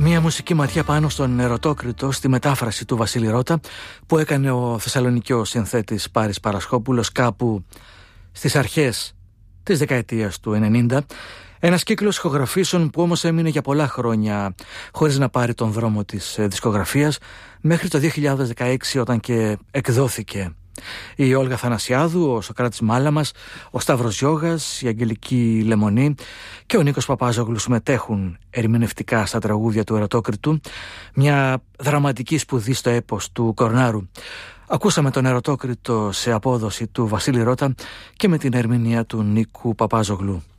Μια μουσική ματιά πάνω στον Ερωτόκριτο στη μετάφραση του Βασίλη Ρώτα που έκανε ο θεσσαλονικιός συνθέτης Πάρης Παρασκόπουλος κάπου στις αρχές της δεκαετίας του 90. Ένας κύκλος ηχογραφήσεων που όμως έμεινε για πολλά χρόνια χωρίς να πάρει τον δρόμο της δισκογραφίας μέχρι το 2016 όταν και εκδόθηκε. Η Όλγα Θανασιάδου, ο Σωκράτης Μάλαμας, ο Σταύρος Γιώγας, η Αγγελική Λεμονή και ο Νίκος Παπάζογλου συμμετέχουν ερμηνευτικά στα τραγούδια του Ερωτόκριτου, μια δραματική σπουδή στο έπος του Κορνάρου. Ακούσαμε τον Ερωτόκριτο σε απόδοση του Βασίλη Ρώτα και με την ερμηνεία του Νίκου Παπάζογλου.